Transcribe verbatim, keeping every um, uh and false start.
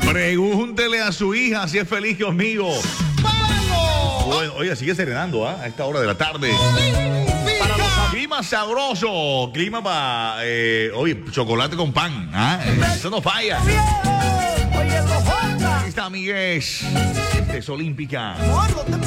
Pregúntele a su hija si es feliz conmigo. ¡Vamos! Bueno, oye, sigue serenando, ¿ah? A esta hora de la tarde. Para los clima sabroso, clima para, eh, oye, chocolate con pan, ¿ah? Eso no falla. Ahí está Miguel, este es Olímpica.